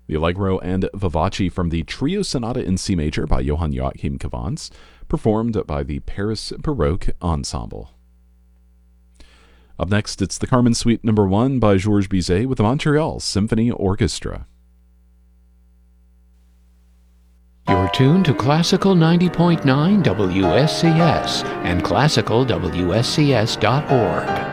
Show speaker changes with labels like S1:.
S1: The Allegro and Vivace from the Trio Sonata in C Major by Johann Joachim Cavans, performed by the Paris Baroque Ensemble. Up next, it's the Carmen Suite No. 1 by Georges Bizet with the Montreal Symphony Orchestra.
S2: You're tuned to Classical 90.9 WSCS and classicalwscs.org.